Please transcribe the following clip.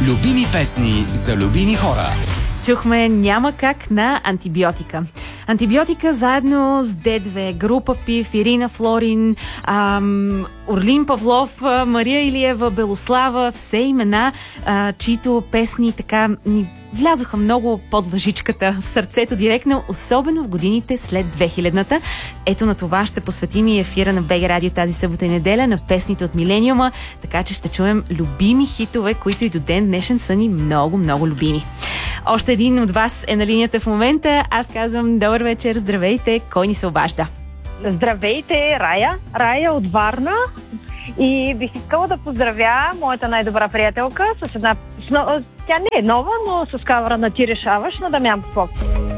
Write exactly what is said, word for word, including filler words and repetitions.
Любими песни за любими хора. Чухме "Няма как" на Антибиотика. Антибиотика заедно с Д две, група Пив, Ирина Флорин, ам, Орлин Павлов, Мария Илиева, Белослава, все имена, а, чието песни така ни влязоха много под лъжичката в сърцето директно, особено в годините след две хилядната. Ето на това ще посветим и ефира на БГ Радио тази събота и неделя на песните от милениума, така че ще чуем любими хитове, които и до ден днешен са ни много, много любими. Още един от вас е на линията в момента. Аз казвам добър вечер, здравейте, кой ни се обажда? Здравейте, Рая. Рая от Варна. И бих искала да поздравя моята най-добра приятелка с една... Тя не е нова, но с кавъра на "Ти решаваш" на Дамян Попов.